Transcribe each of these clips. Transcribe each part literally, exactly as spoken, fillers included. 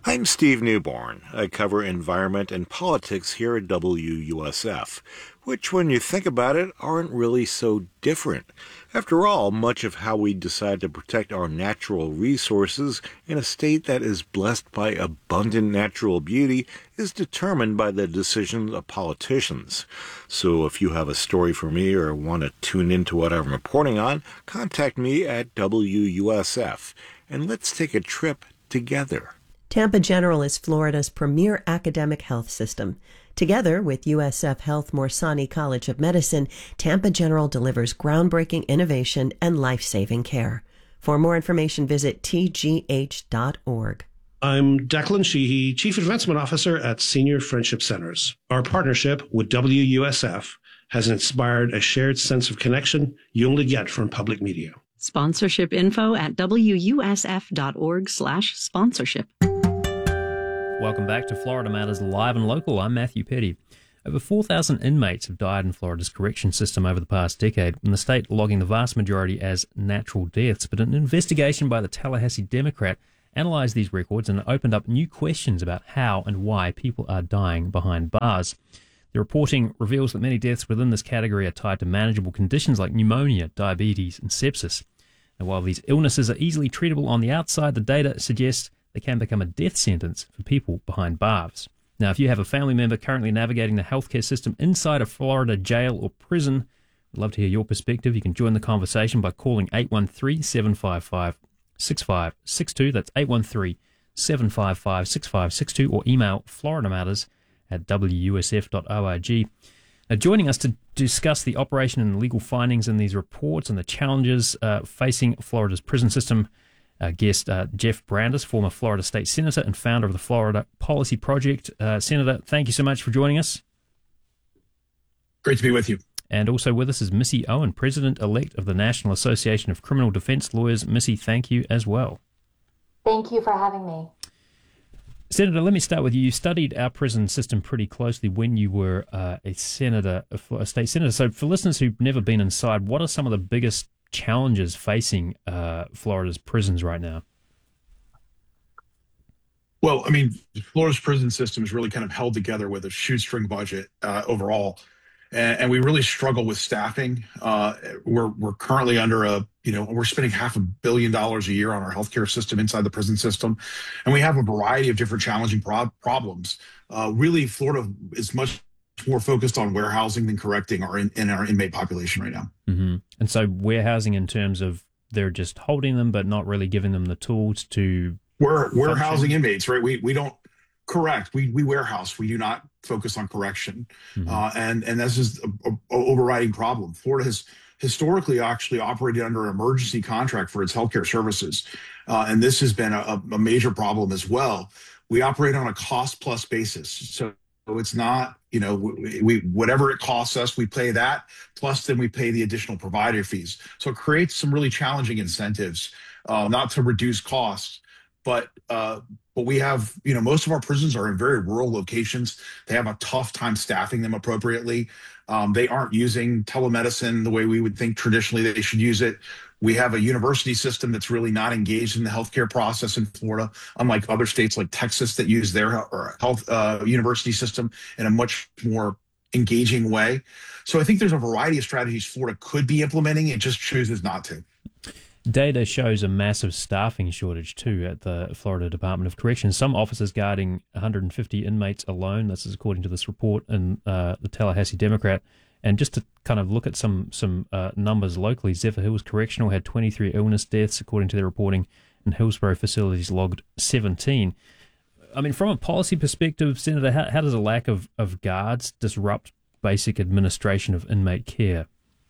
I'm Steve Newborn. I cover environment and politics here at W U S F, which, when you think about it, aren't really so different. After all, much of how we decide to protect our natural resources in a state that is blessed by abundant natural beauty is determined by the decisions of politicians. So if you have a story for me or want to tune into what I'm reporting on, contact me at W U S F, and let's take a trip together. Tampa General is Florida's premier academic health system. Together with U S F Health Morsani College of Medicine, Tampa General delivers groundbreaking innovation and life-saving care. For more information, visit T G H dot org. I'm Declan Sheehy, Chief Advancement Officer at Senior Friendship Centers. Our partnership with W U S F has inspired a shared sense of connection you only get from public media. Sponsorship info at W U S F dot org slash sponsorship. Welcome back to Florida Matters Live and Local. I'm Matthew Petty. Over four thousand inmates have died in Florida's correction system over the past decade, and the state logging the vast majority as natural deaths. But an investigation by the Tallahassee Democrat analysed these records and opened up new questions about how and why people are dying behind bars. The reporting reveals that many deaths within this category are tied to manageable conditions like pneumonia, diabetes, and sepsis. And while these illnesses are easily treatable on the outside, the data suggests they can become a death sentence for people behind bars. Now, if you have a family member currently navigating the healthcare system inside a Florida jail or prison, I'd love to hear your perspective. You can join the conversation by calling eight one three, seven five five, six five six two. That's eight one three, seven five five, six five six two, or email Florida Matters at W U S F dot org. Now, joining us to discuss the operation and legal findings in these reports and the challenges uh, facing Florida's prison system, Uh, guest uh, Jeff Brandes, former Florida State Senator and founder of the Florida Policy Project. Uh, Senator, thank you so much for joining us. Great to be with you. And also with us is Missy Owen, President-elect of the National Association of Criminal Defense Lawyers. Missy, thank you as well. Thank you for having me. Senator, let me start with you. You studied our prison system pretty closely when you were uh, a senator, a state senator. So for listeners who've never been inside, what are some of the biggest challenges facing uh, Florida's prisons right now? Well, I mean, Florida's prison system is really kind of held together with a shoestring budget uh, overall, and, and we really struggle with staffing. Uh, we're we're currently under a you know we're spending half a billion dollars a year on our healthcare system inside the prison system, and we have a variety of different challenging pro- problems. Uh, really, Florida is much more focused on warehousing than correcting our in, in our inmate population right now. Mm-hmm. And so warehousing in terms of they're just holding them but not really giving them the tools to We're warehousing inmates, right? We we don't correct. We we warehouse. We do not focus on correction. Mm-hmm. Uh, and, and this is an overriding problem. Florida has historically actually operated under an emergency contract for its healthcare services. Uh, and this has been a, a major problem as well. We operate on a cost plus basis. So it's not, you know, we, we whatever it costs us, we pay that, plus then we pay the additional provider fees. So it creates some really challenging incentives, uh, not to reduce costs, but uh, but we have, you know, most of our prisons are in very rural locations. They have a tough time staffing them appropriately. Um, they aren't using telemedicine the way we would think traditionally they should use it. We have a university system that's really not engaged in the healthcare process in Florida, unlike other states like Texas that use their health uh, university system in a much more engaging way. So I think there's a variety of strategies Florida could be implementing. It just chooses not to. Data shows a massive staffing shortage too at the Florida Department of Corrections. Some officers guarding one hundred fifty inmates alone. This is according to this report in uh, the Tallahassee Democrat. And just to kind of look at some some uh, numbers locally, Zephyr Hills Correctional had twenty-three illness deaths, according to their reporting, and Hillsborough facilities logged seventeen. I mean, from a policy perspective, Senator, how, how does a lack of, of guards disrupt basic administration of inmate care?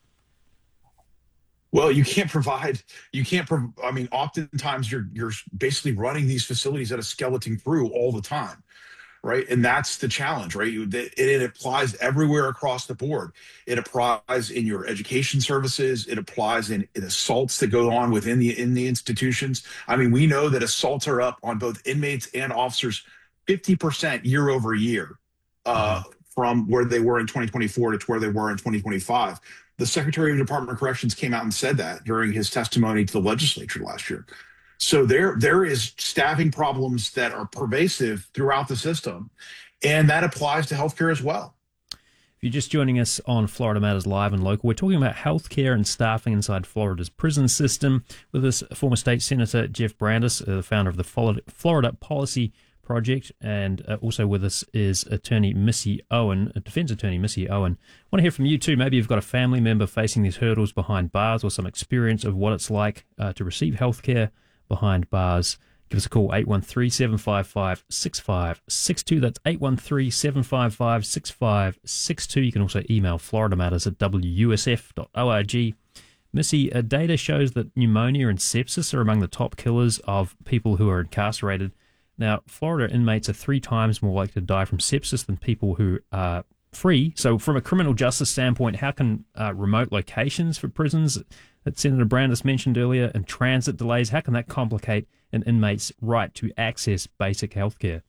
Well, you can't provide, you can't, prov- I mean, oftentimes you're you're basically running these facilities at a skeleton crew all the time, right? And that's the challenge, right? You, it, it applies everywhere across the board. It applies in your education services. It applies in, in assaults that go on within the in the institutions. I mean, we know that assaults are up on both inmates and officers fifty percent year over year uh, from where they were in twenty twenty-four to where they were in twenty twenty-five. The Secretary of the Department of Corrections came out and said that during his testimony to the legislature last year. So there there is staffing problems that are pervasive throughout the system, and that applies to healthcare as well. If you're just joining us on Florida Matters Live and Local, we're talking about healthcare and staffing inside Florida's prison system with us, former State Senator Jeff Brandes, uh, the founder of the Florida Policy Project, and uh, also with us is attorney Missy Owen, a defense attorney Missy Owen. I want to hear from you too. Maybe you've got a family member facing these hurdles behind bars or some experience of what it's like uh, to receive healthcare behind bars. Give us a call, eight one three, seven five five, six five six two. That's eight one three, seven five five, six five six two. You can also email florida matters at w u s f dot org. Missy, uh, data shows that pneumonia and sepsis are among the top killers of people who are incarcerated. Now, Florida inmates are three times more likely to die from sepsis than people who are free. So from a criminal justice standpoint, how can uh, remote locations for prisons that Senator Brandes mentioned earlier and transit delays, how can that complicate an inmate's right to access basic health care?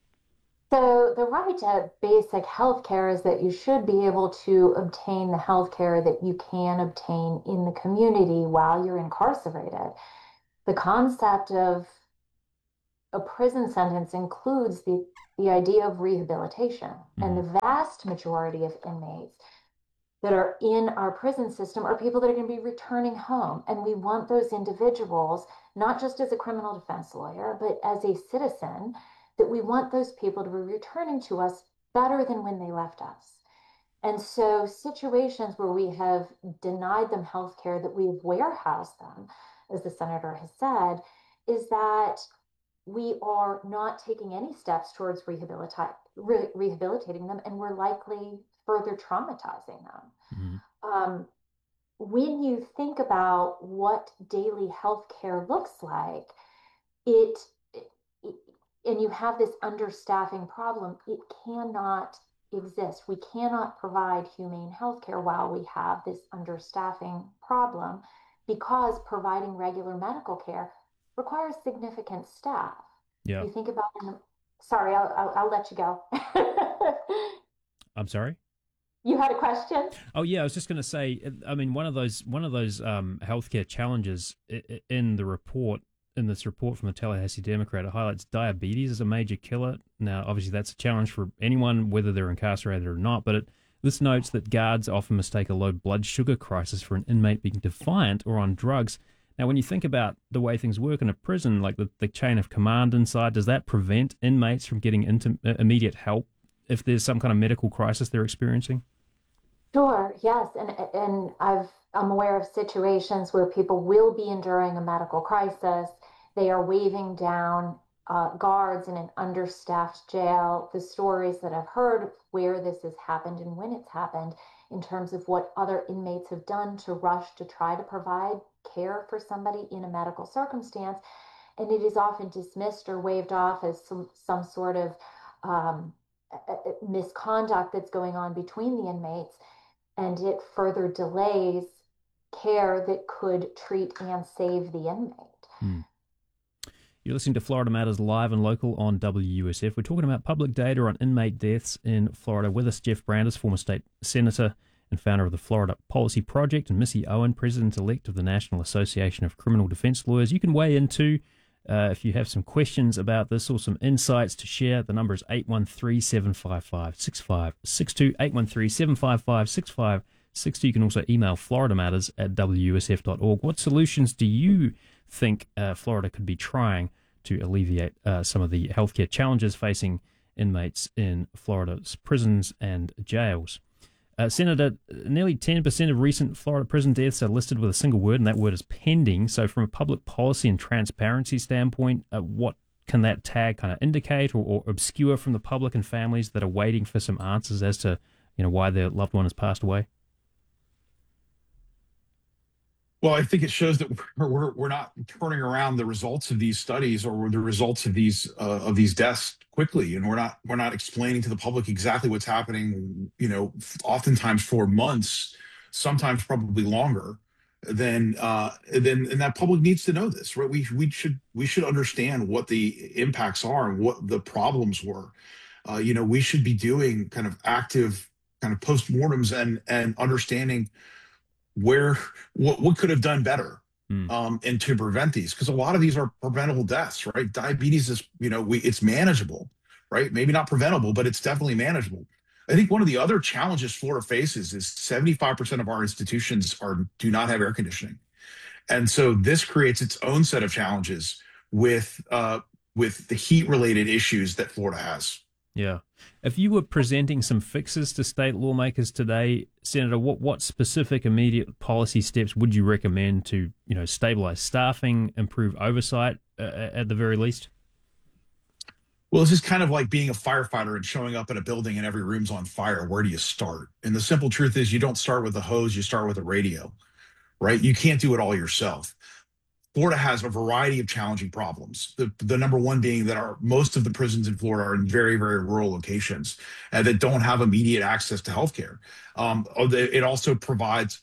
So the right to basic health care is that you should be able to obtain the health care that you can obtain in the community while you're incarcerated. The concept of a prison sentence includes the, the idea of rehabilitation. Mm-hmm. And the vast majority of inmates that are in our prison system are people that are going to be returning home. And we want those individuals, not just as a criminal defense lawyer, but as a citizen, that we want those people to be returning to us better than when they left us. And so situations where we have denied them health care, that we've warehoused them, as the senator has said, is that we are not taking any steps towards rehabilita- re- rehabilitating them, and we're likely further traumatizing them. Mm-hmm. Um, when you think about what daily health care looks like, it, it and you have this understaffing problem, it cannot exist. We cannot provide humane health care while we have this understaffing problem, because providing regular medical care requires significant staff. Yeah. You think about, sorry, I'll, I'll, I'll let you go. I'm sorry? You had a question? Oh yeah, I was just going to say, I mean, one of those one of those um, healthcare challenges in the report, in this report from the Tallahassee Democrat, it highlights diabetes as a major killer. Now, obviously, that's a challenge for anyone, whether they're incarcerated or not. But it, this notes that guards often mistake a low blood sugar crisis for an inmate being defiant or on drugs. Now, when you think about the way things work in a prison, like the, the chain of command inside, does that prevent inmates from getting into uh, immediate help if there's some kind of medical crisis they're experiencing? Sure, yes. And and I've, I'm aware of situations where people will be enduring a medical crisis. They are waving down uh, guards in an understaffed jail. The stories that I've heard where this has happened and when it's happened, in terms of what other inmates have done to rush to try to provide care for somebody in a medical circumstance. And it is often dismissed or waved off as some, some sort of um, misconduct that's going on between the inmates. And it further delays care that could treat and save the inmate. Hmm. You're listening to Florida Matters Live and Local on W U S F. We're talking about public data on inmate deaths in Florida. With us, Jeff Brandes, former state senator and founder of the Florida Policy Project, and Missy Owen, president-elect of the National Association of Criminal Defense Lawyers. You can weigh in too uh, if you have some questions about this or some insights to share. The number is eight one three, seven five five, six five six two, eight one three, seven five five, six five six two. You can also email florida matters at w u s f dot org. What solutions do you think uh, Florida could be trying to alleviate uh, some of the healthcare challenges facing inmates in Florida's prisons and jails? Uh, Senator, nearly ten percent of recent Florida prison deaths are listed with a single word, and that word is pending. So from a public policy and transparency standpoint, uh, what can that tag kind of indicate or, or obscure from the public and families that are waiting for some answers as to, you know, why their loved one has passed away? Well, I think it shows that we're, we're, we're not turning around the results of these studies or the results of these uh, of these deaths quickly, and we're not we're not explaining to the public exactly what's happening. You know, oftentimes for months, sometimes probably longer. Then, uh, then, and that public needs to know this, right? We we should we should understand what the impacts are and what the problems were. Uh, you know, we should be doing kind of active kind of postmortems and and understanding where what what could have done better. mm. um, and to prevent these, because a lot of these are preventable deaths, right? Diabetes is, you know, we, it's manageable, right? Maybe not preventable, but it's definitely manageable. I think one of the other challenges Florida faces is seventy-five percent of our institutions are do not have air conditioning. And so this creates its own set of challenges with uh, with the heat-related issues that Florida has. Yeah. If you were presenting some fixes to state lawmakers today, Senator, what, what specific immediate policy steps would you recommend to, you know, stabilize staffing, improve oversight uh, at the very least? Well, this is kind of like being a firefighter and showing up in a building and every room's on fire. Where do you start? And the simple truth is you don't start with a hose, you start with a radio, right? You can't do it all yourself. Florida has a variety of challenging problems. The, the number one being that our, most of the prisons in Florida are in very, very rural locations and that don't have immediate access to healthcare. Um, it also provides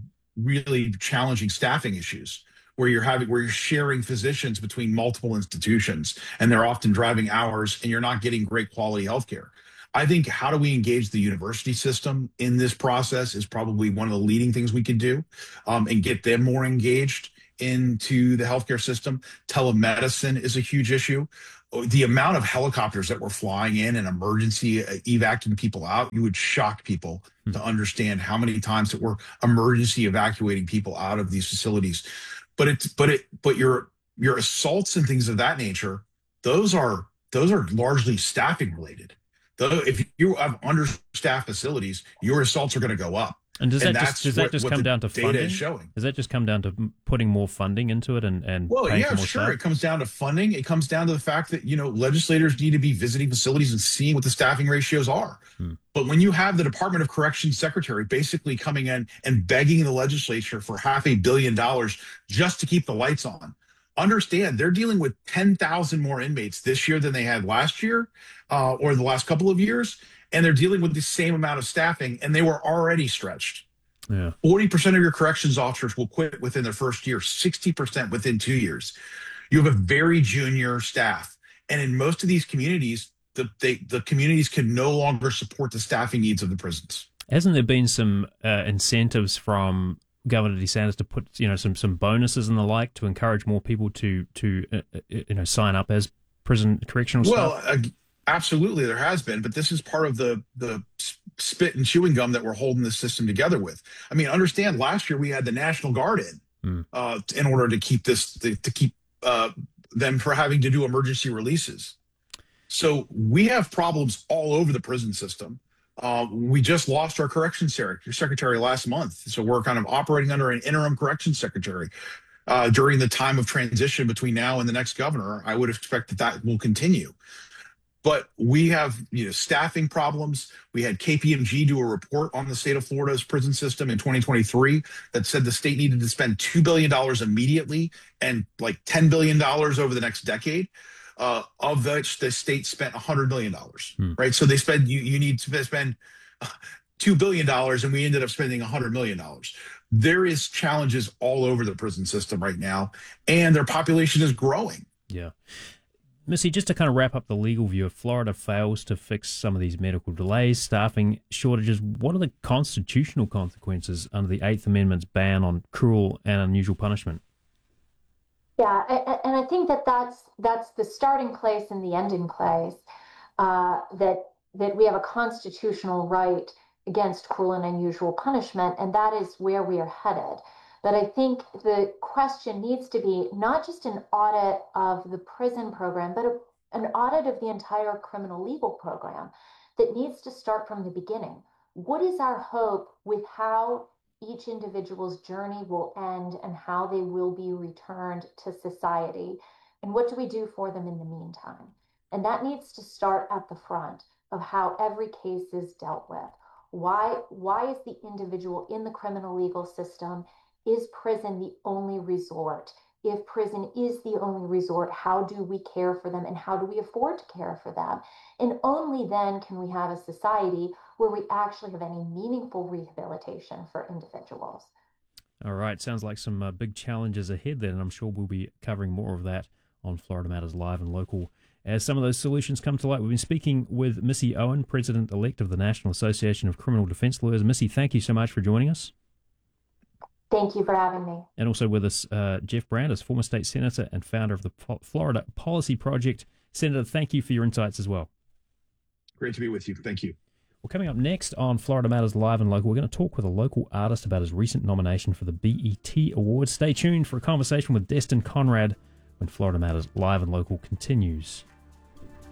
really challenging staffing issues, where you're having where you're sharing physicians between multiple institutions, and they're often driving hours, and you're not getting great quality healthcare. I think how do we engage the university system in this process is probably one of the leading things we can do, um, and get them more engaged into the healthcare system. Telemedicine is a huge issue. The amount of helicopters that we're flying in and emergency evacuating people out, you would shock people mm-hmm. to understand how many times that we're emergency evacuating people out of these facilities. But it's but it but your your assaults and things of that nature, those are those are largely staffing related. Though if you have understaffed facilities, your assaults are going to go up. And does and that just does that what, just come down to funding? Is showing. Does that just come down to putting more funding into it and and well, paying yeah, for more sure. staff? It comes down to funding. It comes down to the fact that you know legislators need to be visiting facilities and seeing what the staffing ratios are. Hmm. But when you have the Department of Corrections secretary basically coming in and begging the legislature for half a billion dollars just to keep the lights on, understand they're dealing with ten thousand more inmates this year than they had last year uh, or the last couple of years, and they're dealing with the same amount of staffing, and they were already stretched. Yeah. forty percent of your corrections officers will quit within their first year, sixty percent within two years. You have a very junior staff. And in most of these communities, the, they, the communities can no longer support the staffing needs of the prisons. Hasn't there been some uh, incentives from Governor DeSantis to put, you know, some some bonuses and the like to encourage more people to, to uh, you know, sign up as prison correctional well, staff? Well, uh, absolutely there has been, but this is part of the the spit and chewing gum that we're holding this system together with. I mean, understand last year we had the National Guard in mm. uh, in order to keep this to, to keep uh, them from having to do emergency releases. So we have problems all over the prison system. Uh, we just lost our corrections secretary last month, so we're kind of operating under an interim corrections secretary uh, during the time of transition between now and the next governor. I would expect that that will continue. But we have, you know, staffing problems. We had K P M G do a report on the state of Florida's prison system in twenty twenty-three that said the state needed to spend two billion dollars immediately and like ten billion dollars over the next decade, uh, of which the state spent one hundred million dollars, hmm. right? So they spend, you, you need to spend two billion dollars and we ended up spending one hundred million dollars. There is challenges all over the prison system right now, and their population is growing. Yeah. Missy, just to kind of wrap up the legal view, if Florida fails to fix some of these medical delays, staffing shortages, what are the constitutional consequences under the Eighth Amendment's ban on cruel and unusual punishment? Yeah, and I think that that's, that's the starting place and the ending place, uh, that, that we have a constitutional right against cruel and unusual punishment, and that is where we are headed. But I think the question needs to be not just an audit of the prison program, but a, an audit of the entire criminal legal program that needs to start from the beginning. What is our hope with how each individual's journey will end and how they will be returned to society? And what do we do for them in the meantime? And that needs to start at the front of how every case is dealt with. Why, why is the individual in the criminal legal system? Is prison the only resort? If prison is the only resort, how do we care for them and how do we afford to care for them? And only then can we have a society where we actually have any meaningful rehabilitation for individuals. All right. Sounds like some uh, big challenges ahead then, and I'm sure we'll be covering more of that on Florida Matters Live and Local as some of those solutions come to light. We've been speaking with Missy Owen, President-elect of the National Association of Criminal Defense Lawyers. Missy, thank you so much for joining us. Thank you for having me. And also with us, uh, Jeff Brandes, former state senator and founder of the Florida Policy Project. Senator, thank you for your insights as well. Great to be with you. Thank you. Well, coming up next on Florida Matters Live and Local, we're going to talk with a local artist about his recent nomination for the B E T Awards. Stay tuned for a conversation with Destin Conrad when Florida Matters Live and Local continues.